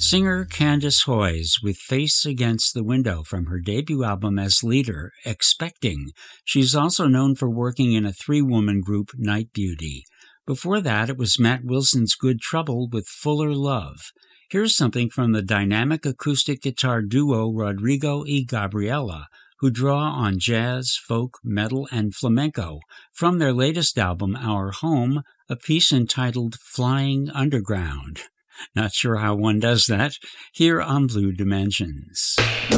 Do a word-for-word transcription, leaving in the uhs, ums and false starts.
Singer Candace Hoyes with Face Against the Window from her debut album as Leader, Expecting. She's also known for working in a three-woman group, Night Beauty. Before that, it was Matt Wilson's Good Trouble with Fuller Love. Here's something from the dynamic acoustic guitar duo Rodrigo y Gabriela, who draw on jazz, folk, metal, and flamenco from their latest album, Our Home, a piece entitled Flying Underground. Not sure how one does that. Here on Blue Dimensions.